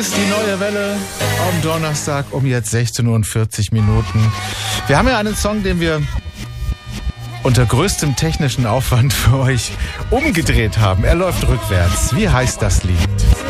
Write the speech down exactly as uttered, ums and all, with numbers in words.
Die neue Welle am Donnerstag um jetzt sechzehn Uhr und vierzig Minuten. Wir haben ja einen Song, den wir unter größtem technischen Aufwand für euch umgedreht haben. Er läuft rückwärts. Wie heißt das Lied?